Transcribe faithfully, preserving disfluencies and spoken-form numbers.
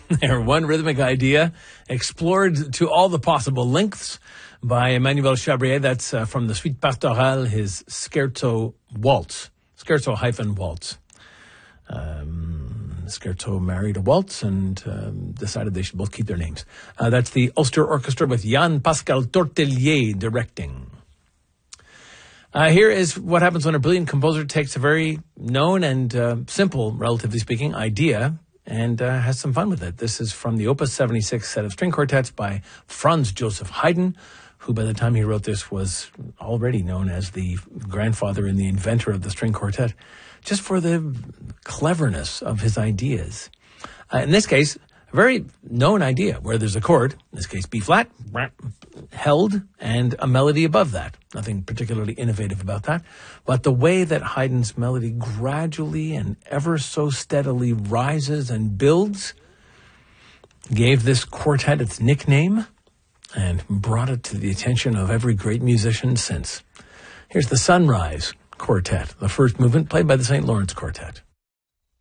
there. One rhythmic idea explored to all the possible lengths by Emmanuel Chabrier. That's uh, from the Suite Pastorale, his Scherzo Waltz. Scherzo hyphen Waltz. Um, Scherzo married a waltz and um, decided they should both keep their names. Uh, that's the Ulster Orchestra with Jan Pascal Tortelier directing. Uh, here is what happens when a brilliant composer takes a very known and uh, simple, relatively speaking, idea and uh, has some fun with it. This is from the Opus seventy-six set of string quartets by Franz Joseph Haydn, who by the time he wrote this was already known as the grandfather and the inventor of the string quartet, just for the cleverness of his ideas. Uh, in this case, a very known idea where there's a chord, in this case B flat, held, and a melody above that. Nothing particularly innovative about that. But the way that Haydn's melody gradually and ever so steadily rises and builds gave this quartet its nickname and brought it to the attention of every great musician since. Here's the Sunrise Quartet, the first movement played by the Saint Lawrence Quartet.